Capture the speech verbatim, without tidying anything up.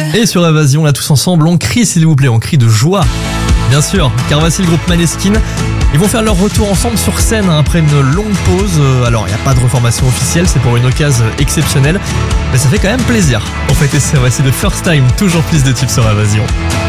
Et sur Évasion, là tous ensemble, on crie s'il vous plaît, on crie de joie. Bien sûr, car voici le groupe Maneskin. Ils vont faire leur retour ensemble sur scène après une longue pause. Alors il n'y a pas de reformation officielle, c'est pour une occasion exceptionnelle. Mais ça fait quand même plaisir. En fait, et c'est voici The First Time, toujours plus de tubes sur Évasion.